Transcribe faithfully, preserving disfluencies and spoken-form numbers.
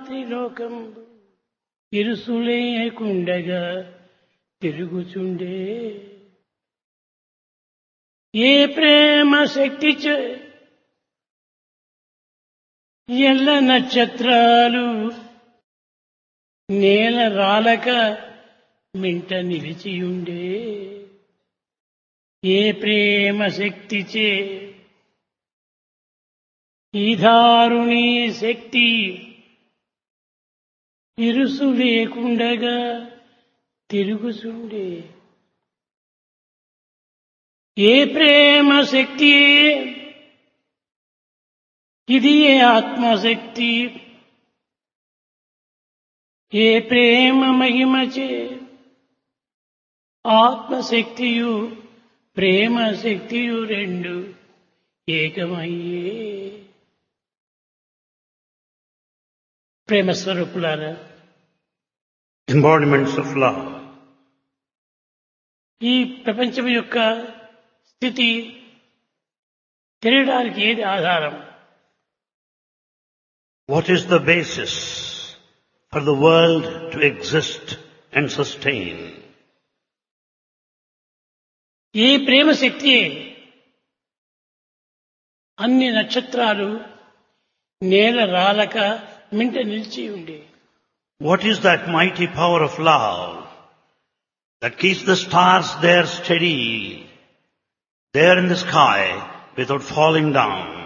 త్రిలోకం ఇరుసులేకుండగా తిరుగుచుండే ఏ ప్రేమ శక్తి చే ఎల్ల నక్షత్రాలు నేల రాలక మింట నిలిచియుండే ఏ ప్రేమ శక్తిచే ఈ దారుణీ శక్తి ఇరుసు లేకుండగా తిరుగుచుండే ఏ ప్రేమ శక్తి ఇది ఏ ఆత్మశక్తి ఏ ప్రేమ మహిమచే ఆత్మశక్తియు ప్రేమ శక్తియు రెండు ఏకమయ్యే ప్రేమ స్వరూపులారా embodiments of love. ఈ ప్రపంచం యొక్క స్థితి తెలియడానికి ఏది ఆధారం? What is the basis for the world to exist and sustain? ఈ ప్రేమ శక్తి అన్ని నక్షత్రాలు నేల రాలక మింట నిలిచి ఉండే. What is that mighty power of love that keeps the stars there steady, there in the sky without falling down?